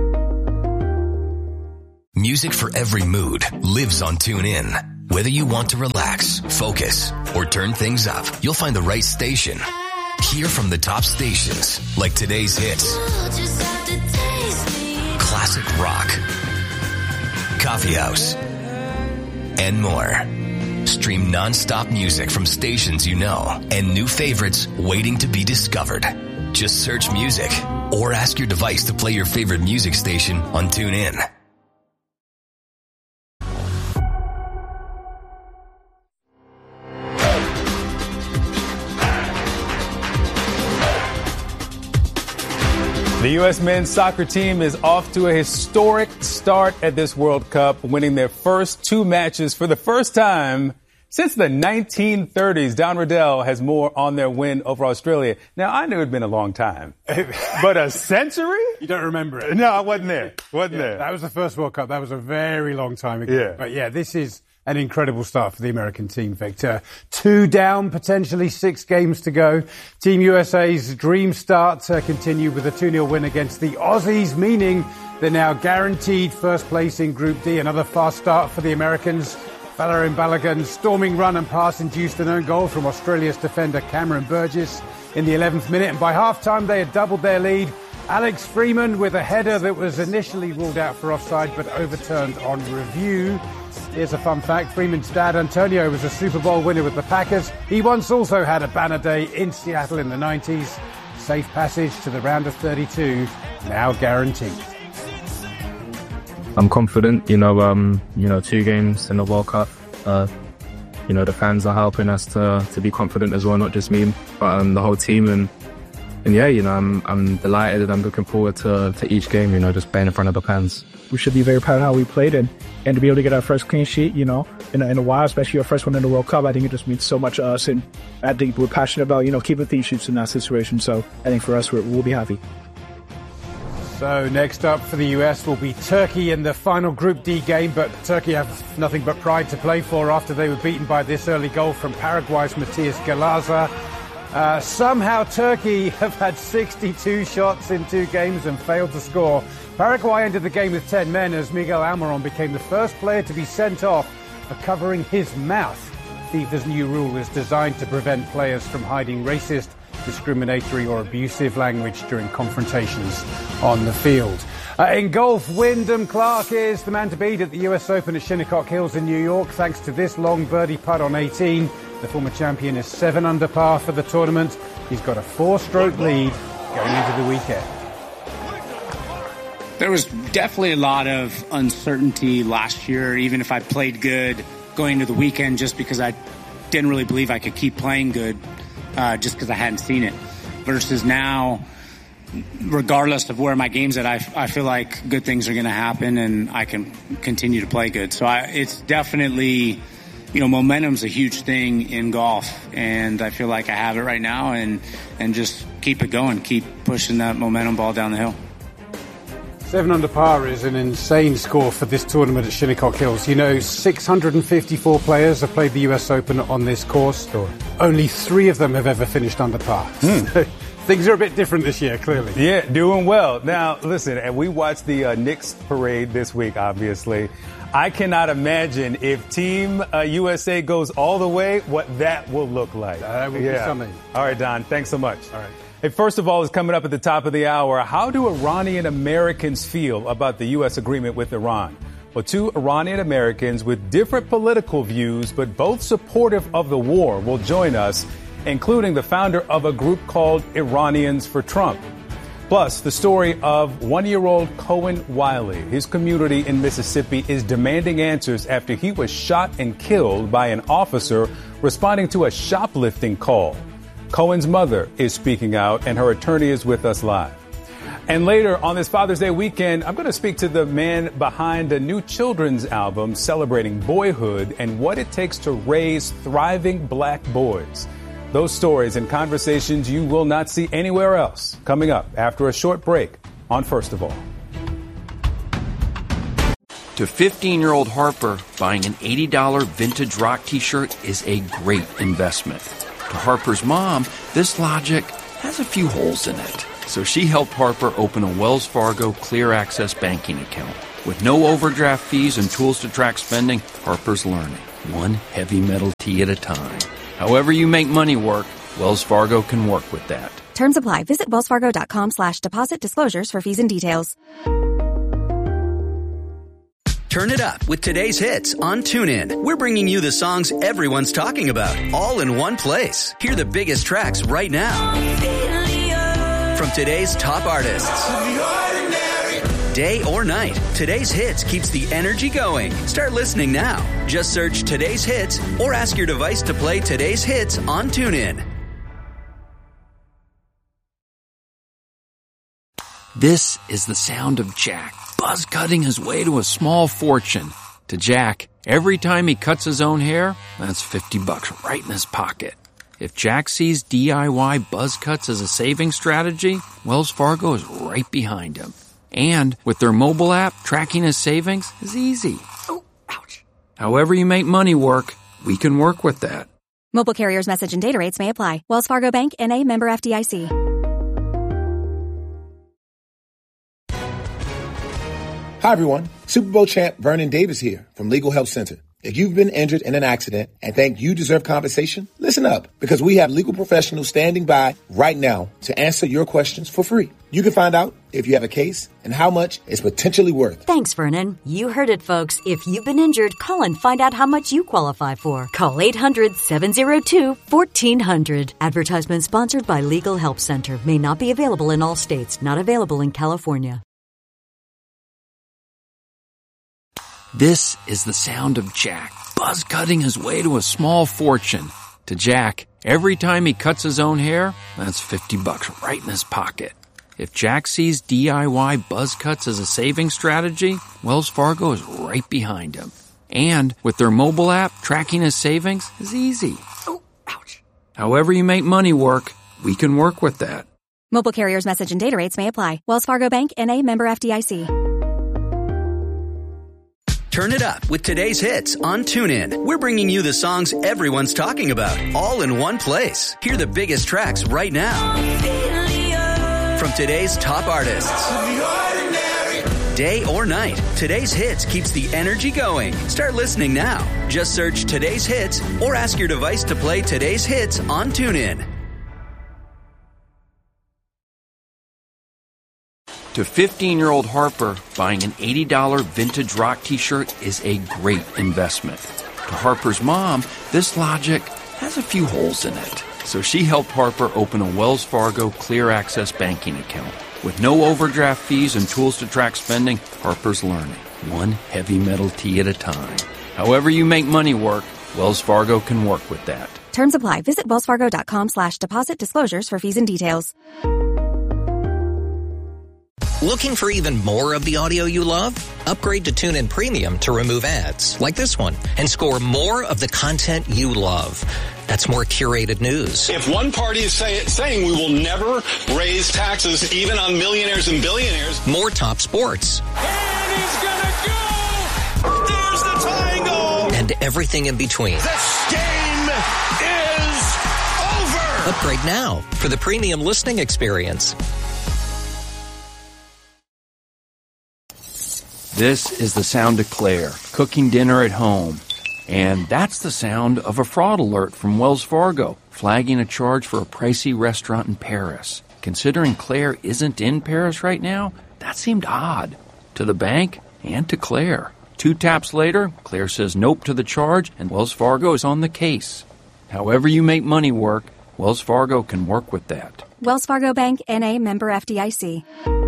Music for every mood lives on TuneIn. Whether you want to relax, focus, or turn things up, you'll find the right station. Hear from the top stations, like today's hits, classic rock, coffee house, and more. Stream non-stop music from stations you know and new favorites waiting to be discovered. Just search music or ask your device to play your favorite music station on TuneIn. The U.S. men's soccer team is off to a historic start at this World Cup, winning their first 2 matches for the first time since the 1930s. Don Riddell has more on their win over Australia. Now, I knew it had been a long time, but a century? You don't remember it? No, I wasn't there. There. That was the first World Cup. That was a very long time ago. Yeah. But yeah, this is an incredible start for the American team, Victor. 2 down, potentially 6 games to go. Team USA's dream start continue with a 2-0 win against the Aussies, meaning they're now guaranteed first place in Group D. Another fast start for the Americans. Folarin Balogun's storming run and pass induced an own goal from Australia's defender Cameron Burgess in the 11th minute, and by half-time they had doubled their lead. Alex Freeman with a header that was initially ruled out for offside but overturned on review. Here's a fun fact. Freeman's dad, Antonio, was a Super Bowl winner with the Packers. He once also had a banner day in Seattle in the 90s. Safe passage to the round of 32, now guaranteed. I'm confident, 2 games in the World Cup. The fans are helping us to be confident as well, not just me, but the whole team. And yeah, I'm delighted and I'm looking forward to each game, just playing in front of the fans. We should be very proud of how we played and to be able to get our first clean sheet, in a while, especially our first one in the World Cup. I think it just means so much to us, and I think we're passionate about, keeping clean sheets in that situation. So I think for us, we'll be happy. So next up for the US will be Turkey in the final Group D game, but Turkey have nothing but pride to play for after they were beaten by this early goal from Paraguay's Matias Galaza. Somehow Turkey have had 62 shots in 2 games and failed to score. Paraguay ended the game with 10 men as Miguel Almiron became the first player to be sent off for covering his mouth. FIFA's new rule is designed to prevent players from hiding racist, discriminatory or abusive language during confrontations on the field. In golf, Wyndham Clark is the man to beat at the US Open at Shinnecock Hills in New York thanks to this long birdie putt on 18. The former champion is 7 under par for the tournament. He's got a 4-stroke lead going into the weekend. There was definitely a lot of uncertainty last year, even if I played good going into the weekend, just because I didn't really believe I could keep playing good just because I hadn't seen it. Versus now, regardless of where my game's at, I feel like good things are going to happen and I can continue to play good. So it's definitely, momentum's a huge thing in golf, and I feel like I have it right now and just keep it going, keep pushing that momentum ball down the hill. 7 under par is an insane score for this tournament at Shinnecock Hills. 654 players have played the US Open on this course. Sure. Only 3 of them have ever finished under par. So things are a bit different this year, clearly. Yeah, doing well. Now, listen, and we watched the Knicks parade this week, obviously. I cannot imagine if Team USA goes all the way, what that will look like. That would be something. All right, Don, thanks so much. All right. Hey, first of all, is coming up at the top of the hour. How do Iranian Americans feel about the U.S. agreement with Iran? Well, 2 Iranian Americans with different political views, but both supportive of the war, will join us, including the founder of a group called Iranians for Trump. Plus, the story of 1-year-old Cohen Wiley. His community in Mississippi is demanding answers after he was shot and killed by an officer responding to a shoplifting call. Cohen's mother is speaking out, and her attorney is with us live. And later on this Father's Day weekend, I'm going to speak to the man behind a new children's album celebrating boyhood and what it takes to raise thriving black boys. Those stories and conversations you will not see anywhere else. Coming up after a short break on First of All. To 15-year-old Harper, buying an $80 vintage rock t-shirt is a great investment. To Harper's mom, this logic has a few holes in it. So she helped Harper open a Wells Fargo Clear Access banking account. With no overdraft fees and tools to track spending, Harper's learning, one heavy metal tea at a time. However you make money work, Wells Fargo can work with that. Terms apply. Visit wellsfargo.com/deposit disclosures for fees and details. Turn it up with today's hits on TuneIn. We're bringing you the songs everyone's talking about, all in one place. Hear the biggest tracks right now from today's top artists. Day or night, today's hits keeps the energy going. Start listening now. Just search today's hits or ask your device to play today's hits on TuneIn. This is the sound of Jack, buzz cutting his way to a small fortune. To Jack, every time he cuts his own hair, that's $50 right in his pocket. If Jack sees DIY buzz cuts as a saving strategy, Wells Fargo is right behind him. And with their mobile app, tracking his savings is easy. Oh, ouch. However you make money work, we can work with that. Mobile carriers' message and data rates may apply. Wells Fargo Bank, N.A., member FDIC. Hi, everyone. Super Bowl champ Vernon Davis here from Legal Help Center. If you've been injured in an accident and think you deserve compensation, listen up, because we have legal professionals standing by right now to answer your questions for free. You can find out if you have a case and how much it's potentially worth. Thanks, Vernon. You heard it, folks. If you've been injured, call and find out how much you qualify for. Call 800-702-1400. Advertisement sponsored by Legal Help Center. May not be available in all states. Not available in California. This is the sound of Jack, buzz cutting his way to a small fortune. To Jack, every time he cuts his own hair, that's $50 right in his pocket. If Jack sees DIY buzz cuts as a saving strategy, Wells Fargo is right behind him. And with their mobile app, tracking his savings is easy. Oh, ouch. However you make money work, we can work with that. Mobile carriers' message and data rates may apply. Wells Fargo Bank, N.A., member FDIC. Turn it up with today's hits on TuneIn. We're bringing you the songs everyone's talking about, all in one place. Hear the biggest tracks right now from today's top artists. Day or night, today's hits keeps the energy going. Start listening now. Just search today's hits or ask your device to play today's hits on TuneIn. To 15-year-old Harper, buying an $80 vintage rock t-shirt is a great investment. To Harper's mom, this logic has a few holes in it. So she helped Harper open a Wells Fargo Clear Access banking account. With no overdraft fees and tools to track spending, Harper's learning, one heavy metal tea at a time. However you make money work, Wells Fargo can work with that. Terms apply. Visit wellsfargo.com/deposit disclosures for fees and details. Looking for even more of the audio you love? Upgrade to TuneIn Premium to remove ads, like this one, and score more of the content you love. That's more curated news. If one party is saying we will never raise taxes even on millionaires and billionaires. More top sports. And he's gonna go! There's the tying goal! And everything in between. This game is over! Upgrade now for the premium listening experience. This is the sound of Claire, cooking dinner at home. And that's the sound of a fraud alert from Wells Fargo, flagging a charge for a pricey restaurant in Paris. Considering Claire isn't in Paris right now, that seemed odd. To the bank and to Claire. 2 taps later, Claire says nope to the charge, and Wells Fargo is on the case. However you make money work, Wells Fargo can work with that. Wells Fargo Bank, N.A., member FDIC.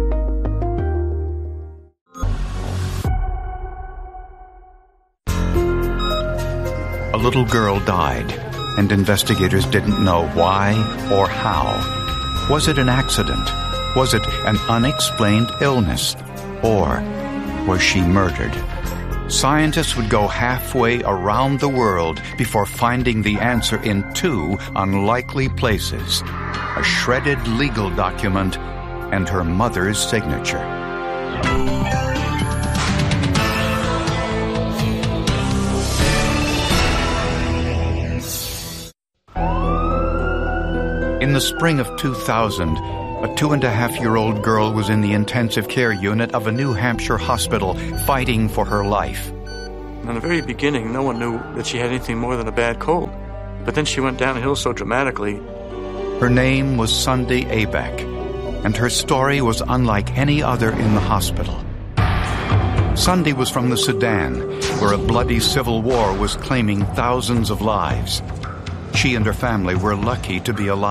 A little girl died, and investigators didn't know why or how. Was it an accident? Was it an unexplained illness? Or was she murdered? Scientists would go halfway around the world before finding the answer in two unlikely places: a shredded legal document and her mother's signature. In the spring of 2000, a 2.5-year-old girl was in the intensive care unit of a New Hampshire hospital fighting for her life. In the very beginning, no one knew that she had anything more than a bad cold. But then she went downhill so dramatically. Her name was Sunday Abeck, and her story was unlike any other in the hospital. Sunday was from the Sudan, where a bloody civil war was claiming thousands of lives. She and her family were lucky to be alive.